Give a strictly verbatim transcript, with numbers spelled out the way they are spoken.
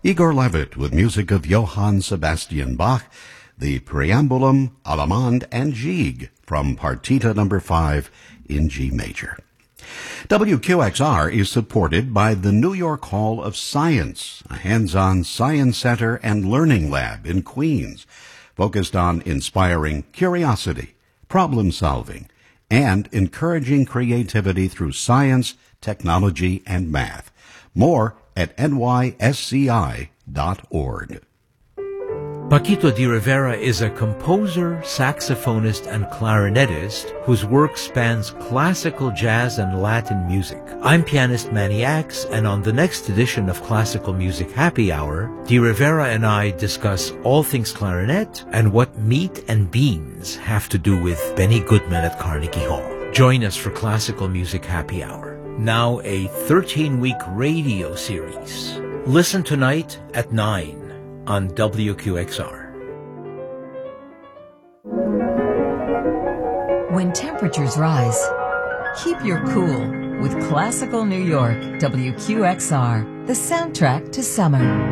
Igor Levit with music of Johann Sebastian Bach, the Preambulum, Allemande, and Gigue from Partita number five in G major. W Q X R is supported by the New York Hall of Science, a hands-on science center and learning lab in Queens, focused on inspiring curiosity, problem-solving, and encouraging creativity through science, technology, and math. More at N Y S C I dot org. Paquito D'Rivera is a composer, saxophonist, and clarinetist whose work spans classical, jazz, and Latin music. I'm pianist Manny Axe, and on the next edition of Classical Music Happy Hour, D'Rivera and I discuss all things clarinet and what meat and beans have to do with Benny Goodman at Carnegie Hall. Join us for Classical Music Happy Hour, now a thirteen-week radio series. Listen tonight at nine. On W Q X R. When temperatures rise, keep your cool with Classical New York, W Q X R, the soundtrack to summer.